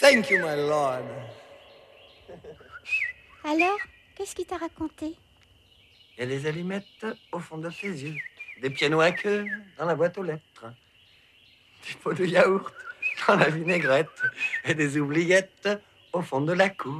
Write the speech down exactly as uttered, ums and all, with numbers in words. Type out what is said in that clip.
Thank you, my lord. Alors, qu'est-ce qu'il t'a raconté? Il y a des allumettes au fond de tes yeux, des pianos à queue dans la boîte aux lettres, des pots de yaourt dans la vinaigrette et des oubliettes au fond de la cour.